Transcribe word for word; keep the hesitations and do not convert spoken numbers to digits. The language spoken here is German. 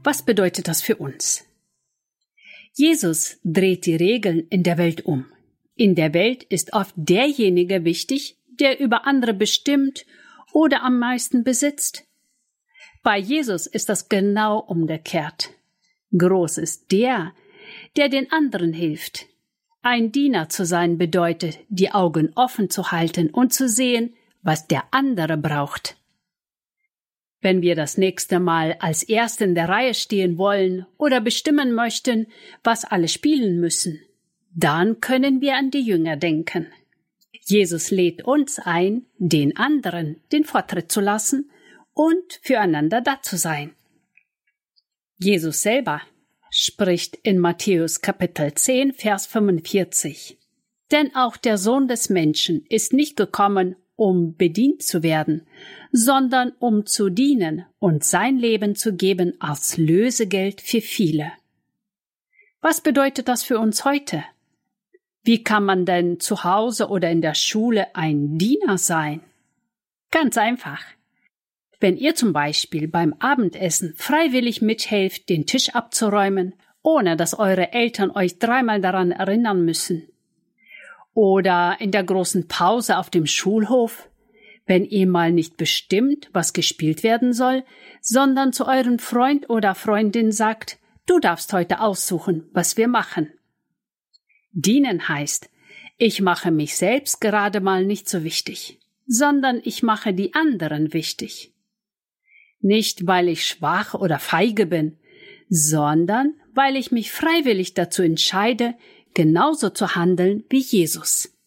Was bedeutet das für uns? Jesus dreht die Regeln in der Welt um. In der Welt ist oft derjenige wichtig, der über andere bestimmt oder am meisten besitzt. Bei Jesus ist das genau umgekehrt. Groß ist der, der den anderen hilft. Ein Diener zu sein bedeutet, die Augen offen zu halten und zu sehen, was der andere braucht. Wenn wir das nächste Mal als Erste in der Reihe stehen wollen oder bestimmen möchten, was alle spielen müssen, dann können wir an die Jünger denken. Jesus lädt uns ein, den anderen den Vortritt zu lassen und füreinander da zu sein. Jesus selber spricht in Matthäus Kapitel zehn, Vers fünfundvierzig. Denn auch der Sohn des Menschen ist nicht gekommen, um bedient zu werden, sondern um zu dienen und sein Leben zu geben als Lösegeld für viele. Was bedeutet das für uns heute? Wie kann man denn zu Hause oder in der Schule ein Diener sein? Ganz einfach. Wenn ihr zum Beispiel beim Abendessen freiwillig mithelft, den Tisch abzuräumen, ohne dass eure Eltern euch dreimal daran erinnern müssen. Oder in der großen Pause auf dem Schulhof, wenn ihr mal nicht bestimmt, was gespielt werden soll, sondern zu eurem Freund oder Freundin sagt, du darfst heute aussuchen, was wir machen. Dienen heißt, ich mache mich selbst gerade mal nicht so wichtig, sondern ich mache die anderen wichtig. Nicht, weil ich schwach oder feige bin, sondern weil ich mich freiwillig dazu entscheide, genauso zu handeln wie Jesus.